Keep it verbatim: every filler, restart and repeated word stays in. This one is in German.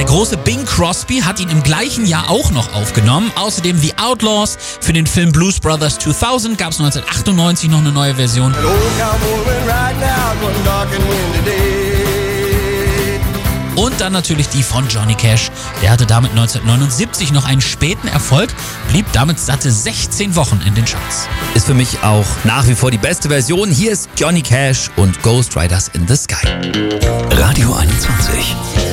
Der große Bing Crosby hat ihn im gleichen Jahr auch noch aufgenommen. Außerdem The Outlaws. Für den Film Blues Brothers zweitausend gab es neunzehnhundertachtundneunzig noch eine neue Version. Und dann natürlich die von Johnny Cash. Der hatte damit neunzehnhundertneunundsiebzig noch einen späten Erfolg, blieb damit satte sechzehn Wochen in den Charts. Ist für mich auch nach wie vor die beste Version. Hier ist Johnny Cash und Ghost Riders in the Sky. Radio einundzwanzig.